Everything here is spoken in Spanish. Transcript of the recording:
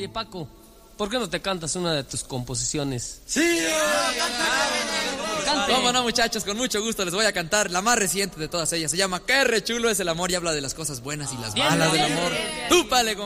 Oye, Paco, ¿por qué no te cantas una de tus composiciones? Sí. Cante. Cómo no, muchachos, con mucho gusto les voy a cantar la más reciente de todas ellas. Se llama Qué re chulo es el amor y habla de las cosas buenas y las malas del amor. Túpale,